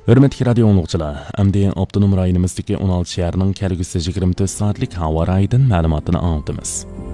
Hürmetli radio anlıqçılar, əmdi Abdunum rayonimizdagi 16 şəhərinin kəlgüsü 24 saatlik hava rayından məlumatını anlatımız.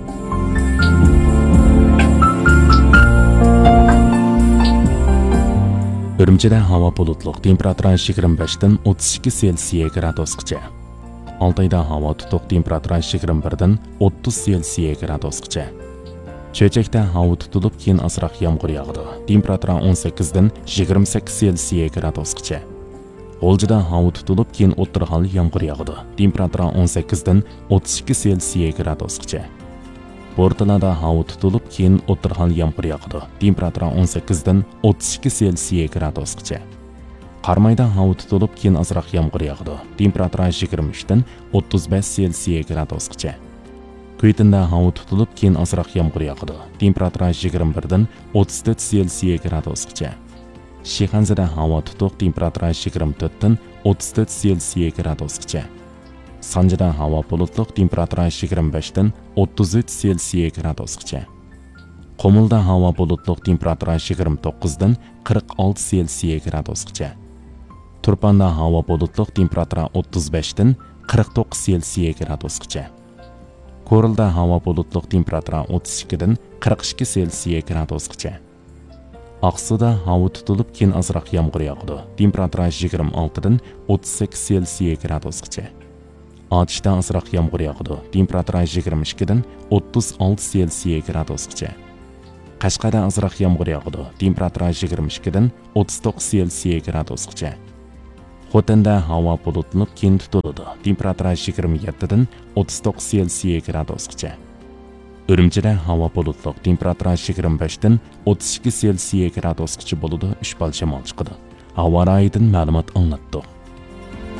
Ürümçide hava bulutluq, temperatura 25-dən 32 Selsiya gradusqacha. Altayda hava tutuq, temperatura 21-dən 30 Selsiya gradusqacha. Çöçəkdə hava tutulub, keyin azraq yağmur yağdı. Temperatura 18-dən 28 Selsiya gradusqacha. Olcada hava tutulub, keyin o'ttirhal yağmur yağdı. Temperatura 18-dən 32 Selsiya gradusqacha. Bortalada hava tutulub, keyin o'ttirhal yağmur yağdı. Temperatura 18-dən 32 Selsiya gradusqacha. Qarmayda hava tutulub, keyin azraq yağmur yağdı. Temperatura 23-dən 35 Selsiya gradusqacha. Kuytinda hava tutulub, keyin azraq yağmur yağdı. Temperatura 21-dən 34 Selsiya gradusqacha. Şixanzada hava tutuq, temperatura 24-dən 34 Selsiya gradusqacha. Sancıda hava bulutluq, temperatura 25-dən 33 Selsiya gradusqacha. Qumulda hava bulutluq, temperatura 29-dən 46 Selsiya gradusqacha. Turpanda hava bulutluq, temperatura 35-dən 49 Selsiya gradusqacha. Korilda hava bulutluq, temperatura 32-dən 42 Selsiya gradusqacha. Aqsuda hava tutulub, keyin azraq yağmur yağdı. Temperatura 26-dən 38 Selsiya gradusqacha. Atishda azraq yağmur yağdı. Temperatura 22-dən 36 Selsiya gradusqacha. Qashqada azraq yağmur yağdı. Temperatura 22-dən 39 Selsiya gradusqacha. Xotinda hava bulutlanıb, keyin tutuladi. Temperatura 27-dən 39 Selsiya gradusqacha. Ürümçide hava bulutluq, temperatura 25-dən 32 Selsiya gradusqacha bo'ladi, 3 bal shamol chiqadi. Havo rayidan ma'lumot anlatdik.